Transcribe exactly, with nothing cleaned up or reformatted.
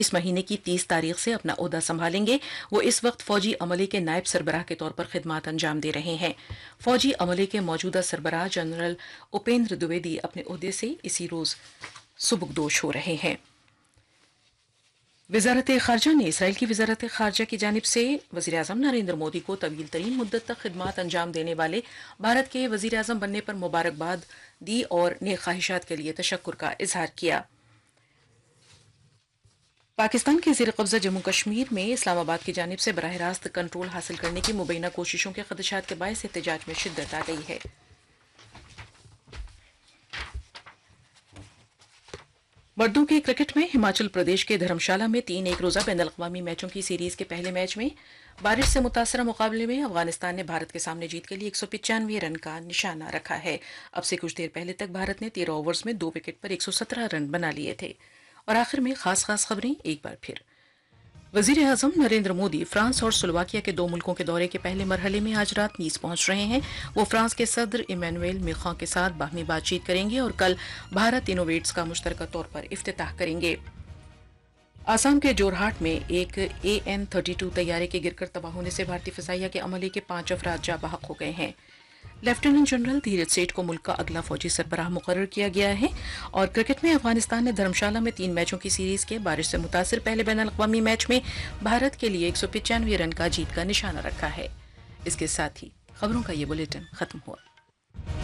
اس مہینے کی تیس تاریخ سے اپنا عہدہ سنبھالیں گے۔ وہ اس وقت فوجی عملے کے نائب سربراہ کے طور پر خدمات انجام دے رہے ہیں۔ فوجی عملے کے موجودہ سربراہ جنرل اپیندر دویدی اپنے عہدے سے اسی روز سبکدوش ہو رہے ہیں۔ وزارت خارجہ نے اسرائیل کی وزارت خارجہ کی جانب سے وزیر اعظم نریندر مودی کو طویل ترین مدت تک خدمات انجام دینے والے بھارت کے وزیر اعظم بننے پر مبارکباد دی اور نیک خواہشات کے لیے تشکر کا اظہار کیا۔ پاکستان کے زیر قبضہ جموں کشمیر میں اسلام آباد کی جانب سے براہ راست کنٹرول حاصل کرنے کی مبینہ کوششوں کے خدشات کے باعث احتجاج میں شدت آ گئی ہے۔ مردوں کے کرکٹ میں ہماچل پردیش کے دھرمشالہ میں تین ایک روزہ بین الاقوامی میچوں کی سیریز کے پہلے میچ میں بارش سے متاثرہ مقابلے میں افغانستان نے بھارت کے سامنے جیت کے لیے ایک سو پچانوے رن کا نشانہ رکھا ہے۔ اب سے کچھ دیر پہلے تک بھارت نے تیرہ اوورز میں دو وکٹ پر ایک سو سترہ رن بنا لیے تھے۔ اور آخر میں خاص خاص خبریں ایک بار پھر۔ وزیر اعظم نریندر مودی فرانس اور سلوواکیہ کے دو ملکوں کے دورے کے پہلے مرحلے میں آج رات نیس پہنچ رہے ہیں۔ وہ فرانس کے صدر ایمینوئل میخواں کے ساتھ باہمی بات چیت کریں گے اور کل بھارت انوویٹس کا مشترکہ طور پر افتتاح کریں گے۔ آسام کے جورہاٹ میں ایک اے این تھرٹی ٹو طیارے کے گر کر تباہ ہونے سے بھارتی فضائیہ کے عملے کے پانچ افراد جاں بحق ہو گئے ہیں۔ لیفٹیننٹ جنرل دھیرج سیٹھ کو ملک کا اگلا فوجی سربراہ مقرر کیا گیا ہے۔ اور کرکٹ میں افغانستان نے دھرمشالہ میں تین میچوں کی سیریز کے بارش سے متاثر پہلے بین الاقوامی میچ میں بھارت کے لیے ایک سو پچانوے رن کا جیت کا نشانہ رکھا ہے۔ اس کے ساتھ ہی خبروں کا یہ بلیٹن ختم ہوا۔